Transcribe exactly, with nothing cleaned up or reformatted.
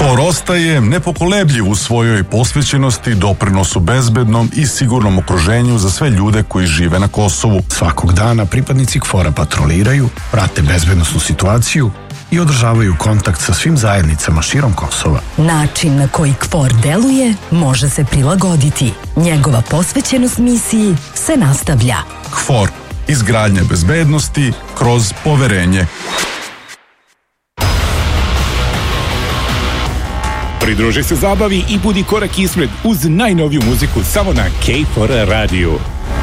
KFOR ostaje nepokolebljiv u svojoj posvećenosti doprinosu bezbednom i sigurnom okruženju za sve ljude koji žive na Kosovu. Svakog dana pripadnici KFOR-a patroliraju, prate bezbednosnu situaciju i održavaju kontakt sa svim zajednicama širom Kosova. Način na koji KFOR deluje može se prilagoditi. Njegova posvećenost misiji se nastavlja. KFOR, izgradnja bezbednosti kroz poverenje. Pridruži se zabavi i budi korak ispred uz najnoviju muziku samo na KFOR radiju.